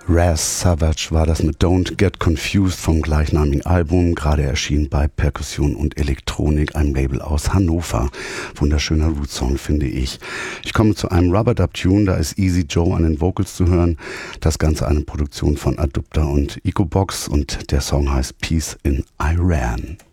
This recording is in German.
Raz Savage war das mit Don't Get Confused vom gleichnamigen Album, gerade erschienen bei Perkussion und Elektronik, einem Label aus Hannover. Wunderschöner Roots-Song, finde ich. Ich komme zu einem Rubber-Dub-Tune, da ist Easy Joe an den Vocals zu hören. Das Ganze eine Produktion von Adupter und Ecobox und der Song heißt Peace in Iran.